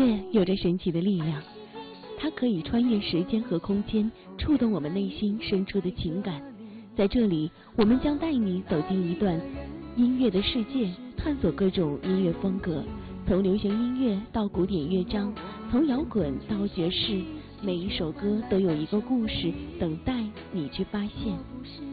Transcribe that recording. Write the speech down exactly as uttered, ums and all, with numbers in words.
乐有着神奇的力量，它可以穿越时间和空间，触动我们内心深处的情感。在这里，我们将带你走进一段音乐的世界，探索各种音乐风格，从流行音乐到古典乐章，从摇滚到爵士，每一首歌都有一个故事等待你去发现。